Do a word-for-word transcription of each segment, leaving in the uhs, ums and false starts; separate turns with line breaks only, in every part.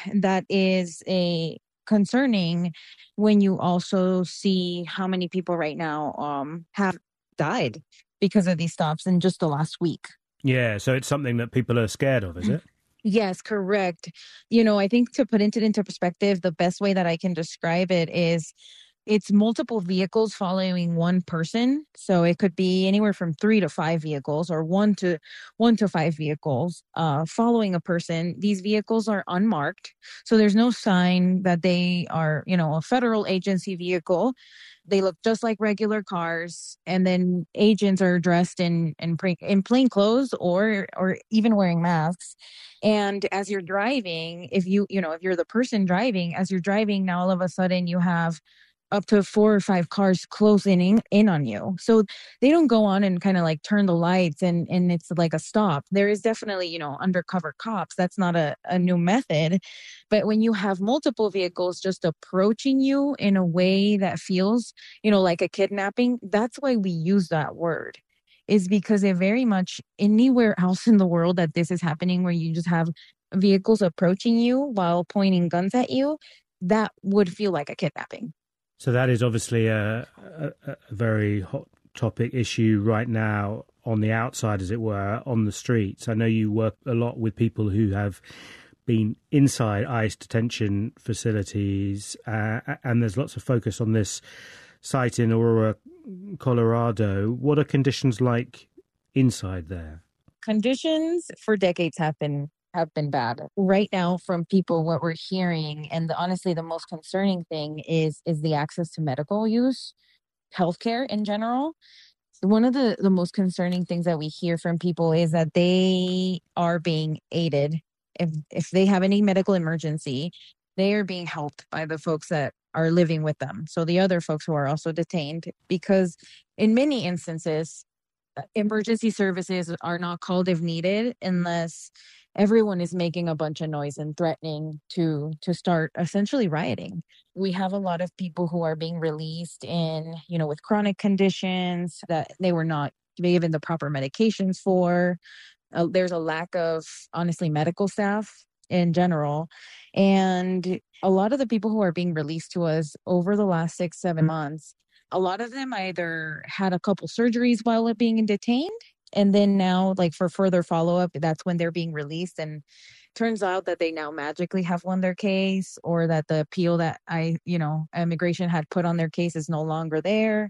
that is a concerning when you also see how many people right now um, have died because of these stops in just the last week.
Yeah, so it's something that people are scared of, is it?
Yes, correct. You know, I think to put it into perspective, the best way that I can describe it is it's multiple vehicles following one person. So it could be anywhere from three to five vehicles or one to one to five vehicles uh, following a person. These vehicles are unmarked. So there's no sign that they are, you know, a federal agency vehicle. They look just like regular cars. And then agents are dressed in, in, pre- in plain clothes or, or even wearing masks. And as you're driving, if you, you know, if you're the person driving, as you're driving, now all of a sudden you have up to four or five cars closing in, in on you. So they don't go on and kind of like turn the lights and, and it's like a stop. There is definitely, you know, undercover cops. That's not a, a new method. But when you have multiple vehicles just approaching you in a way that feels, you know, like a kidnapping, that's why we use that word. Is because it very much anywhere else in the world that this is happening where you just have vehicles approaching you while pointing guns at you, that would feel like a kidnapping.
So that is obviously a, a, a very hot topic issue right now on the outside, as it were, on the streets. I know you work a lot with people who have been inside ICE detention facilities, uh, and there's lots of focus on this site in Aurora, Colorado. What are conditions like inside there?
Conditions for decades have been have been bad. Right now, from people, what we're hearing, and the, honestly, the most concerning thing is is the access to medical use, healthcare in general. One of the the most concerning things that we hear from people is that they are being aided. If if they have any medical emergency, they are being helped by the folks that are living with them. So the other folks who are also detained, because in many instances, emergency services are not called if needed unless everyone is making a bunch of noise and threatening to to start essentially rioting. We have a lot of people who are being released in, you know, with chronic conditions that they were not given the proper medications for. Uh, there's a lack of, honestly, medical staff in general. And a lot of the people who are being released to us over the last six, seven months, a lot of them either had a couple surgeries while being detained. And then now, like for further follow up, that's when they're being released. And turns out that they now magically have won their case, or that the appeal that I, you know, immigration had put on their case is no longer there.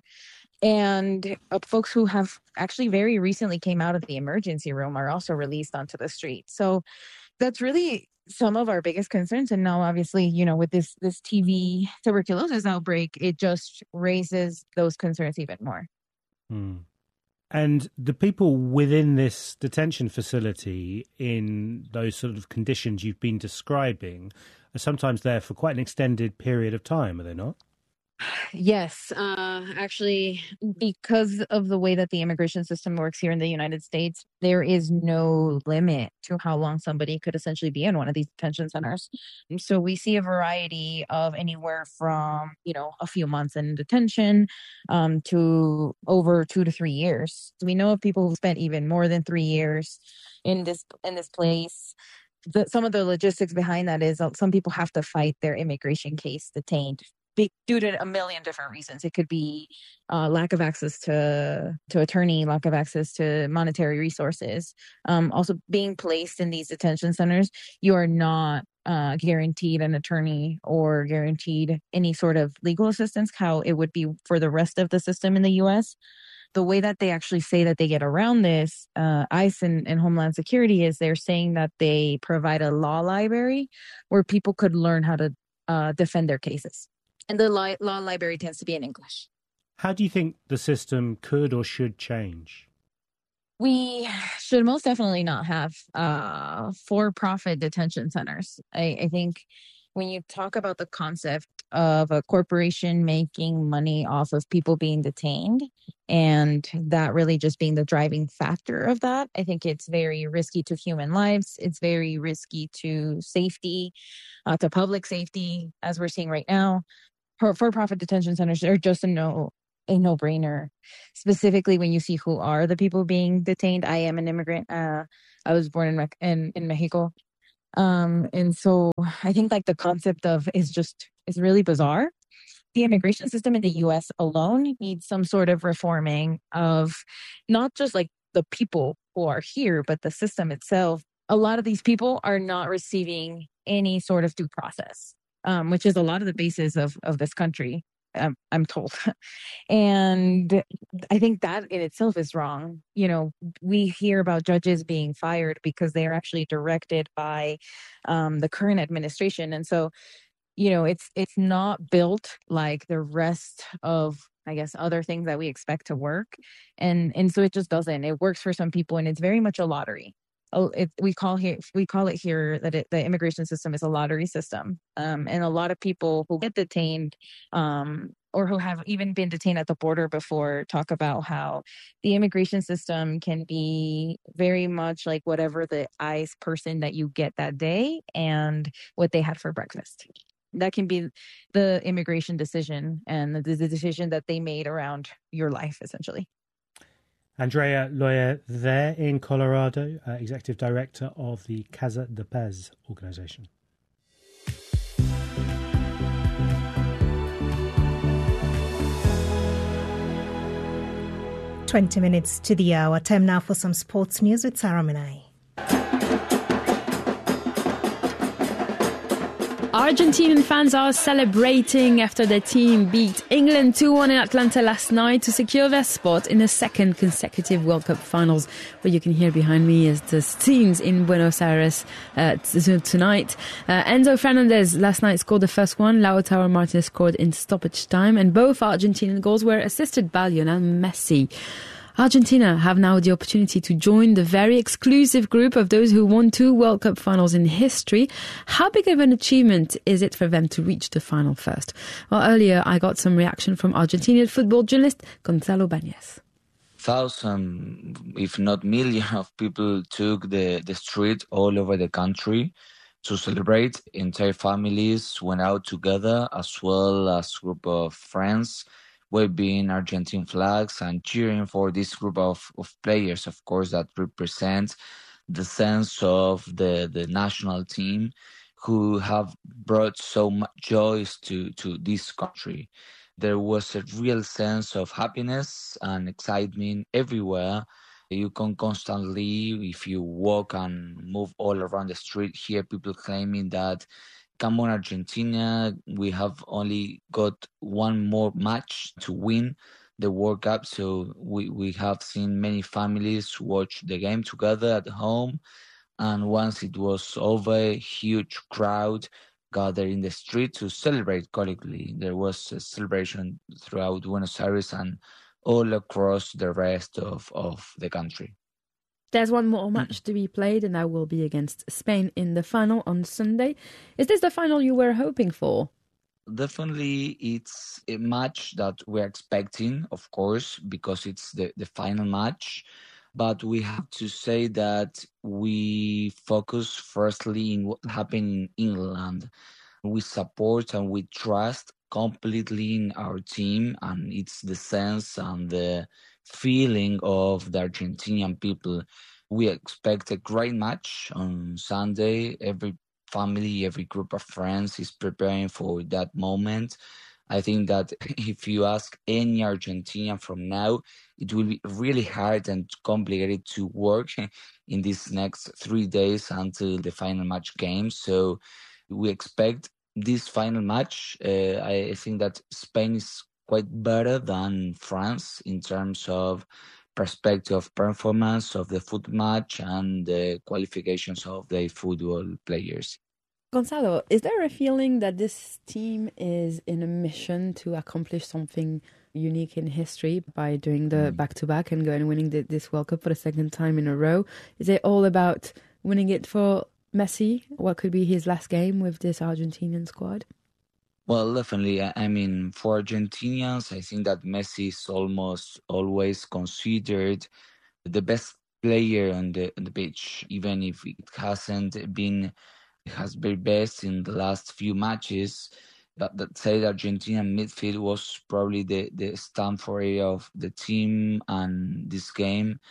And uh, folks who have actually very recently came out of the emergency room are also released onto the street. So that's really some of our biggest concerns. And now, obviously, you know, with this this T V tuberculosis outbreak, it just raises those concerns even more.
Hmm. And the people within this detention facility in those sort of conditions you've been describing are sometimes there for quite an extended period of time, are they not?
Yes, uh, actually, because of the way that the immigration system works here in the United States, there is no limit to how long somebody could essentially be in one of these detention centers. So we see a variety of anywhere from, you know, a few months in detention um, to over two to three years. We know of people who spent even more than three years in this in this place. The, some of the logistics behind that is uh, some people have to fight their immigration case detained be, due to a million different reasons. It could be uh, lack of access to to attorney, lack of access to monetary resources. Um, also, being placed in these detention centers, you are not uh, guaranteed an attorney or guaranteed any sort of legal assistance, how it would be for the rest of the system in the U S. The way that they actually say that they get around this, uh, ICE and, and Homeland Security, is they're saying that they provide a law library where people could learn how to uh, defend their cases. And the li- law library tends to be in English.
How do you think the system could or should change?
We should most definitely not have uh, for-profit detention centers. I, I think when you talk about the concept of a corporation making money off of people being detained, and that really just being the driving factor of that, I think it's very risky to human lives. It's very risky to safety, uh, to public safety, as we're seeing right now. For-profit detention centers are just a no a no-brainer, specifically when you see who are the people being detained. I am an immigrant. Uh, I was born in, in in Mexico. Um, and so I think like the concept of is just is really bizarre. The immigration system in the U S alone needs some sort of reforming of not just like the people who are here, but the system itself. A lot of these people are not receiving any sort of due process, um, which is a lot of the basis of of this country. Um, I'm told. And I think that in itself is wrong. You know, we hear about judges being fired because they are actually directed by um, the current administration. And so, you know, it's it's not built like the rest of, I guess, other things that we expect to work. And and so it just doesn't. It works for some people and it's very much a lottery. Oh, it, we call here we call it here that it, the immigration system is a lottery system, um, and a lot of people who get detained, um, or who have even been detained at the border before, talk about how the immigration system can be very much like whatever the ICE person that you get that day and what they had for breakfast. That can be the immigration decision and the, the decision that they made around your life, essentially.
Andrea Loya there in Colorado, uh, Executive Director of the Casa de Paz organization.
twenty minutes to the hour. Time now for some sports news with Sarah Minai.
Argentinian fans are celebrating after their team beat England two one in Atlanta last night to secure their spot in the second consecutive World Cup finals. What you can hear behind me is the scenes in Buenos Aires uh, t- tonight. Uh, Enzo Fernandez last night scored the first one. Lautaro Martinez scored in stoppage time, and both Argentinian goals were assisted by Lionel Messi. Argentina have now the opportunity to join the very exclusive group of those who won two World Cup finals in history. How big of an achievement is it for them to reach the final first? Well, earlier I got some reaction from Argentinian football journalist Gonzalo Bañez.
Thousands, if not millions, of people took the, the street all over the country to celebrate. Entire families went out together, as well as a group of friends, waving Argentine flags and cheering for this group of, of players, of course, that represent the sense of the, the national team who have brought so much joy to, to this country. There was a real sense of happiness and excitement everywhere. You can constantly, if you walk and move all around the street, hear people claiming that, come on, Argentina, we have only got one more match to win the World Cup. So we, we have seen many families watch the game together at home. And once it was over, a huge crowd gathered in the street to celebrate collectively. There was a celebration throughout Buenos Aires and all across the rest of, of the country.
There's one more match to be played, and that will be against Spain in the final on Sunday. Is this the final you were hoping for?
Definitely, it's a match that we're expecting, of course, because it's the, the final match. But we have to say that we focus firstly in what happened in England. We support and we trust completely in our team, and it's the sense and the feeling of the Argentinian people. We expect a great match on Sunday. Every family, every group of friends is preparing for that moment. I think that if you ask any Argentinian from now, it will be really hard and complicated to work in these next three days until the final match game. So we expect this final match. Uh, I think that Spain is quite better than France in terms of perspective of performance of the football match and the qualifications of the football players.
Gonzalo, is there a feeling that this team is in a mission to accomplish something unique in history by doing the mm. back-to-back and going and winning the, this World Cup for the second time in a row? Is it all about winning it for Messi? What could be his last game with this Argentinian squad?
Well, definitely. I mean, for Argentinians, I think that Messi is almost always considered the best player on the on the pitch, even if it hasn't been has very best in the last few matches. But that said, Argentinian midfield was probably the the stand for area of the team and this game.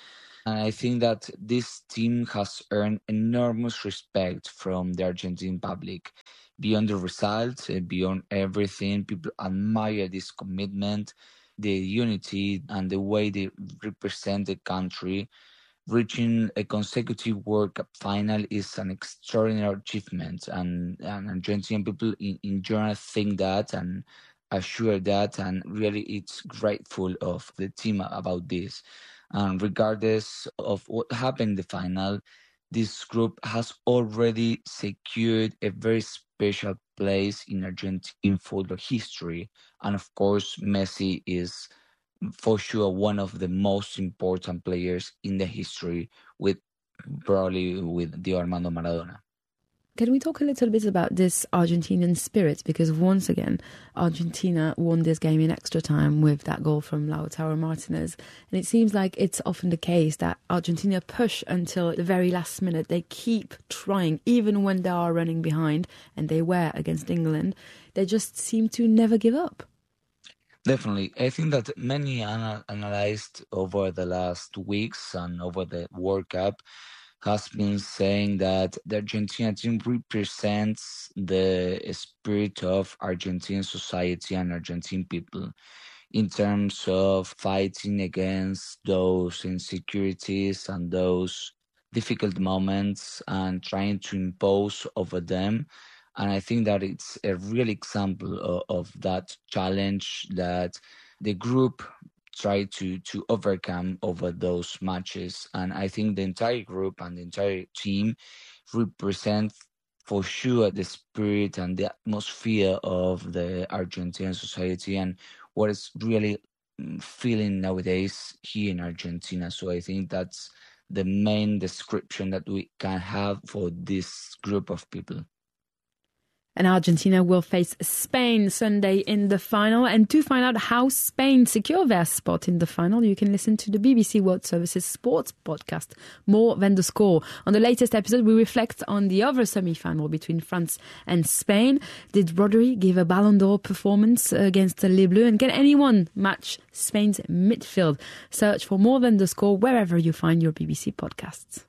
And I think that this team has earned enormous respect from the Argentine public. Beyond the results, uh, beyond everything, people admire this commitment, the unity, and the way they represent the country. Reaching a consecutive World Cup final is an extraordinary achievement, and, and Argentine people in, in general think that and assure that, and really it's grateful of the team about this. And regardless of what happened in the final, this group has already secured a very special place in Argentine football history. And of course, Messi is for sure one of the most important players in the history, with probably with Diego Armando Maradona.
Can we talk a little bit about this Argentinian spirit? Because once again, Argentina won this game in extra time with that goal from Lautaro Martinez. And it seems like it's often the case that Argentina push until the very last minute. They keep trying, even when they are running behind, and they were against England. They just seem to never give up.
Definitely. I think that many ana- analyzed over the last weeks and over the World Cup has been saying that the Argentina team represents the spirit of Argentine society and Argentine people in terms of fighting against those insecurities and those difficult moments and trying to impose over them. And I think that it's a real example of, of that challenge that the group try to to overcome over those matches. And I think the entire group and the entire team represent for sure the spirit and the atmosphere of the Argentine society and what is really feeling nowadays here in Argentina. So I think that's the main description that we can have for this group of people.
And Argentina will face Spain Sunday in the final. And to find out how Spain secure their spot in the final, you can listen to the B B C World Services sports podcast, More Than the Score. On the latest episode, we reflect on the other semi-final between France and Spain. Did Rodri give a Ballon d'Or performance against Les Bleus? And can anyone match Spain's midfield? Search for More Than the Score wherever you find your B B C podcasts.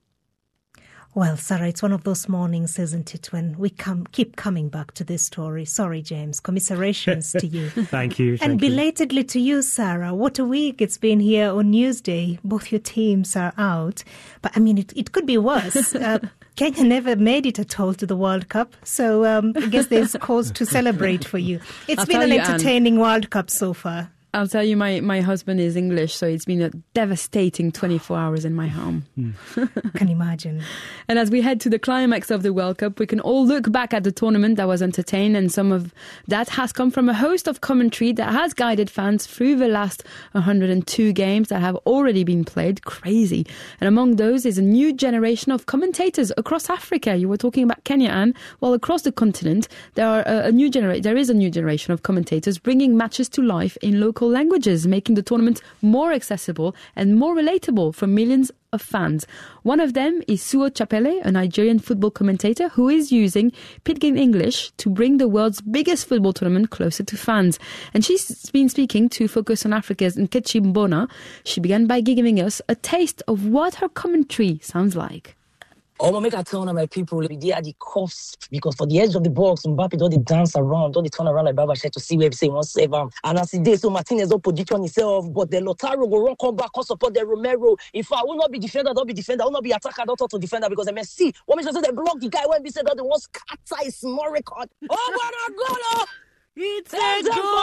Well, Sarah, it's one of those mornings, isn't it, when we come keep coming back to this story. Sorry, James. Commiserations to you.
Thank you.
And
thank you.
belatedly to you, Sarah. What a week it's been here on Newsday. Both your teams are out. But, I mean, it, it could be worse. Uh, Kenya never made it at all to the World Cup. So um, I guess there's cause to celebrate for you. It's
I'll
been an
you,
entertaining
Anne.
World Cup so far.
I'll tell you, my, my husband is English, so it's been a devastating twenty-four hours in my home.
Can imagine.
And as we head to the climax of the World Cup, we can all look back at the tournament that was entertained, and some of that has come from a host of commentary that has guided fans through the last one hundred two games that have already been played. Crazy. And among those is a new generation of commentators across Africa. You were talking about Kenya, Anne. Well, across the continent, there are a, a new genera- there is a new generation of commentators bringing matches to life in local languages, making the tournament more accessible and more relatable for millions of fans. One of them is Suo Chapele, a Nigerian football commentator who is using Pidgin English to bring the world's biggest football tournament closer to fans. And she's been speaking to Focus on Africa's Nkechi Mbona. She began by giving us a taste of what her commentary sounds like.
I'ma make a tell my people they are the cost because for the edge of the box, Mbappe don't they dance around, don't they turn around like Baba Shai to see where he say wants save him. And as he did, so Martinez don't position himself, but the Lautaro go run come back, come support the Romero. If I will not be defender, don't be defender, I will not be attacker, don't talk to defender because I may see what makes sure they block the guy when we said that the one scatter his small record. Oh, what a goal! It's a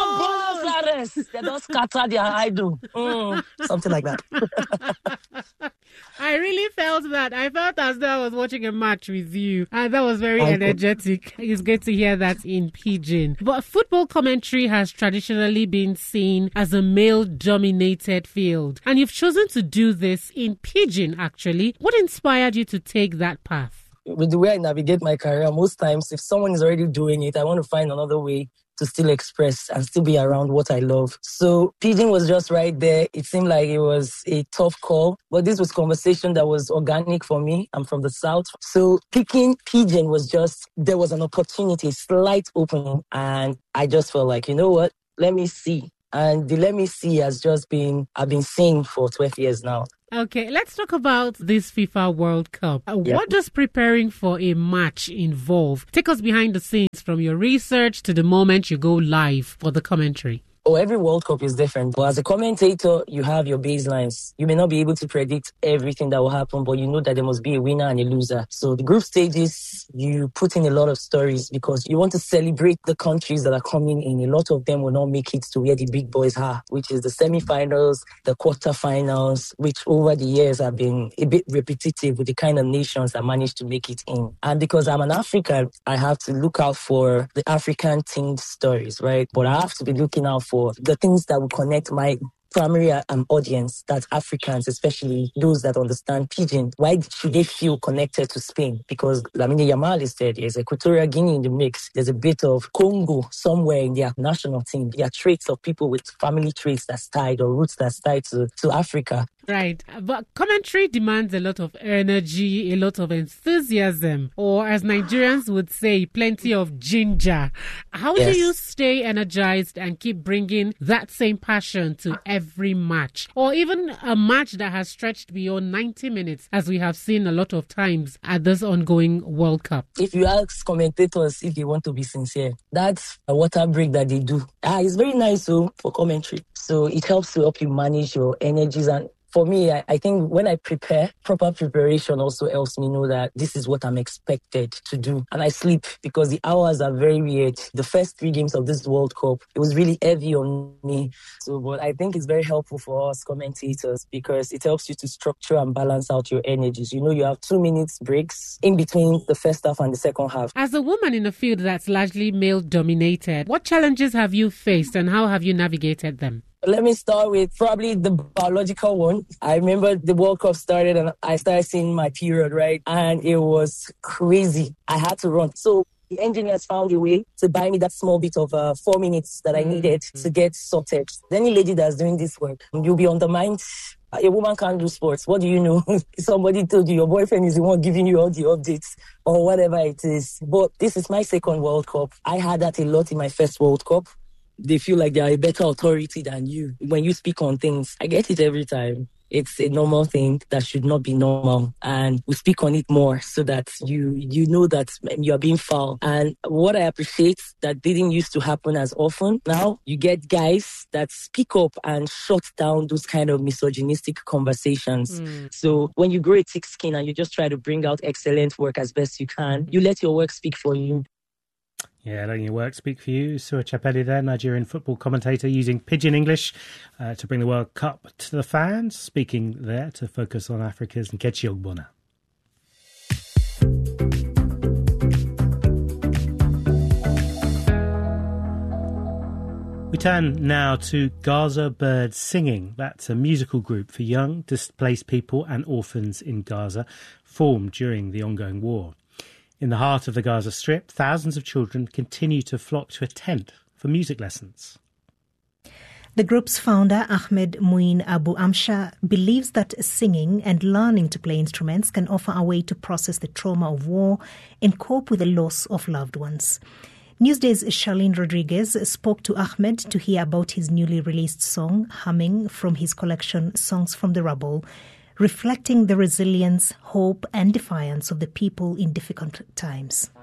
goal! They don't scatter their idol. Mm, something like that.
I really felt that. I felt as though I was watching a match with you. And that was very
I
energetic. It's good to hear that in Pidgin. But football commentary has traditionally been seen as a male-dominated field. And you've chosen to do this in Pidgin, actually. What inspired you to take that path?
With the way I navigate my career, most times, if someone is already doing it, I want to find another way to still express and still be around what I love. So Pidgin was just right there. It seemed like it was a tough call, but this was conversation that was organic for me. I'm from the South. So picking Pidgin was just, there was an opportunity, a slight opening. And I just felt like, you know what, let me see. And the let me see has just been, I've been seeing for twelve years now.
Okay, let's talk about this FIFA World Cup. Uh,
Yep.
What does preparing for a match involve? Take us behind the scenes from your research to the moment you go live for the commentary.
Oh, every World Cup is different. But as a commentator, you have your baselines. You may not be able to predict everything that will happen, but you know that there must be a winner and a loser. So the group stages, you put in a lot of stories because you want to celebrate the countries that are coming in. A lot of them will not make it to where the big boys are, which is the semi-finals, the quarterfinals, which over the years have been a bit repetitive with the kind of nations that managed to make it in. And because I'm an African, I have to look out for the African-themed stories, right? But I have to be looking out for for the things that will connect my primary um, audience, that's Africans, especially those that understand Pidgin. Why should they feel connected to Spain? Because Lamine Yamal is there, there's Equatorial Guinea in the mix, there's a bit of Congo somewhere in their national team. There are traits of people with family traits that's tied or roots that's tied to, to Africa.
Right, but commentary demands a lot of energy, a lot of enthusiasm, or as Nigerians would say, plenty of ginger. How
Yes.
do you stay energized and keep bringing that same passion to every match, or even a match that has stretched beyond ninety minutes, as we have seen a lot of times at this ongoing World Cup?
If you ask commentators if they want to be sincere, that's a water break that they do. Ah, it's very nice so, for commentary. So it helps to help you manage your energies. And for me, I, I think when I prepare, proper preparation also helps me know that this is what I'm expected to do. And I sleep because the hours are very weird. The first three games of this World Cup, it was really heavy on me. So, but I think it's very helpful for us commentators because it helps you to structure and balance out your energies. You know, you have two minutes breaks in between the first half and the second half.
As a woman in a field that's largely male-dominated, what challenges have you faced and how have you navigated them?
Let me start with probably the biological one. I remember the World Cup started and I started seeing my period, right? And it was crazy. I had to run. So the engineers found a way to buy me that small bit of uh, four minutes that I needed to get sorted. Any lady that's doing this work, you'll be undermined. A woman can't do sports. What do you know? Somebody told you your boyfriend is the one giving you all the updates or whatever it is. But this is my second World Cup. I had that a lot in my first World Cup. They feel like they are a better authority than you. When you speak on things, I get it every time. It's a normal thing that should not be normal. And we speak on it more so that you you know that you are being foul. And what I appreciate that didn't used to happen as often, now you get guys that speak up and shut down those kind of misogynistic conversations. Mm. So when you grow a thick skin and you just try to bring out excellent work as best you can, you let your work speak for you.
Yeah, letting your work speak for you. Sua Chapeli there, Nigerian football commentator using Pidgin English uh, to bring the World Cup to the fans, speaking there to focus on Africa's Nkechi Ogbonna. We turn now to Gaza Bird Singing. That's a musical group for young, displaced people and orphans in Gaza, formed during the ongoing war. In the heart of the Gaza Strip, thousands of children continue to flock to a tent for music lessons.
The group's founder, Ahmed Muin Abu Amsha, believes that singing and learning to play instruments can offer a way to process the trauma of war and cope with the loss of loved ones. Newsday's Charlene Rodriguez spoke to Ahmed to hear about his newly released song, Humming, from his collection Songs from the Rubble, reflecting the resilience, hope and defiance of the people in difficult times.